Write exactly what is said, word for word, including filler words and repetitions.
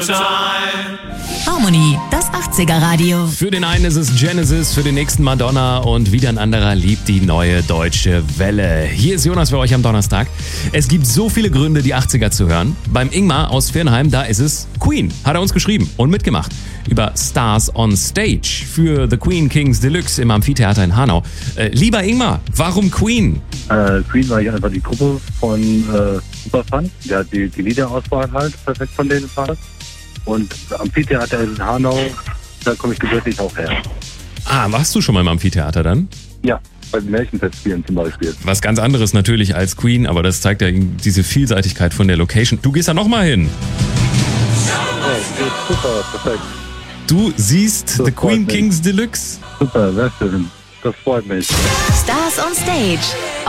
Harmony, das achtziger-Radio. Für den einen ist es Genesis, für den nächsten Madonna und wieder ein anderer liebt die neue deutsche Welle. Hier ist Jonas für euch am Donnerstag. Es gibt so viele Gründe, die achtziger zu hören. Beim Ingmar aus Viernheim, da ist es Queen. Hat er uns geschrieben und mitgemacht. Über Stars on Stage für The Queen Kings Deluxe im Amphitheater in Hanau. Äh, lieber Ingmar, warum Queen? Äh, Queen, weil ich einfach die Gruppe von äh, super fand. Der hat die, die Liederauswahl halt perfekt von denen fand. Und Amphitheater in Hanau, da komme ich gebürtig auch her. Ah, warst du schon mal im Amphitheater dann? Ja, bei den Märchenfestspielen zum Beispiel. Was ganz anderes natürlich als Queen, aber das zeigt ja diese Vielseitigkeit von der Location. Du gehst da nochmal hin. Ja, geht super, perfekt. Du siehst Das The Queen freut mich. Kings Deluxe. Super, sehr schön. Das freut mich. Stars on Stage.